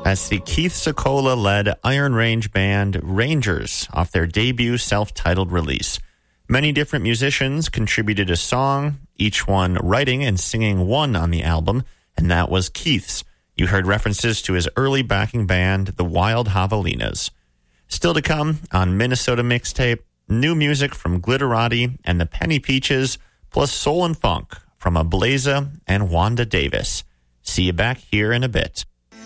That's the Keith Secola-led Iron Range band Rangers off their debut self-titled release. Many different musicians contributed a song, each one writing and singing one on the album, and that was Keith's. You heard references to his early backing band, the Wild Javelinas. Still to come on Minnesota Mixtape, new music from Glitterati and the Penny Peaches, plus soul and funk from Ablaza and Wanda Davis. See you back here in a bit.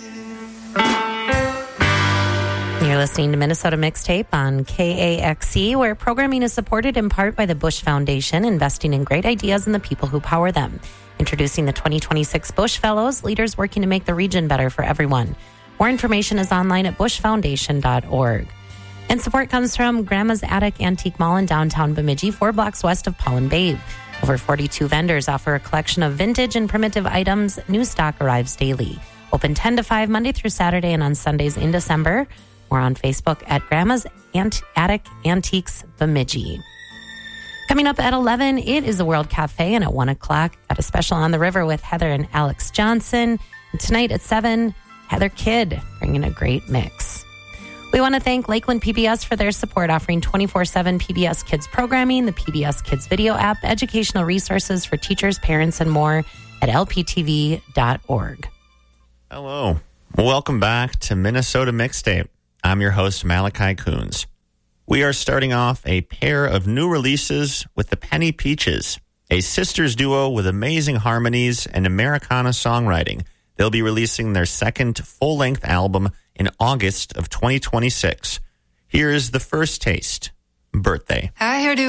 You're listening to Minnesota Mixtape on KAXE, where programming is supported in part by the Bush Foundation, investing in great ideas and the people who power them. Introducing the 2026 Bush Fellows, leaders working to make the region better for everyone. More information is online at bushfoundation.org. And support comes from Grandma's Attic Antique Mall in downtown Bemidji, 4 blocks west of Paul and Babe. Over 42 vendors offer a collection of vintage and primitive items. New stock arrives daily. Open 10 to 5 Monday through Saturday and on Sundays in December. Or on Facebook at Grandma's Attic Antiques Bemidji. Coming up at 11, it is the World Cafe, and at 1 o'clock, got a special on the river with Heather and Alex Johnson. And tonight at 7, Heather Kidd bringing a great mix. We want to thank Lakeland PBS for their support, offering 24/7 PBS Kids programming, the PBS Kids video app, educational resources for teachers, parents, and more at lptv.org. Hello. Welcome back to Minnesota Mixtape. I'm your host, Malachi Coons. We are starting off a pair of new releases with the Penny Peaches, a sisters duo with amazing harmonies and Americana songwriting. They'll be releasing their second full-length album in August of 2026. Here's the first taste, Birthday. I heard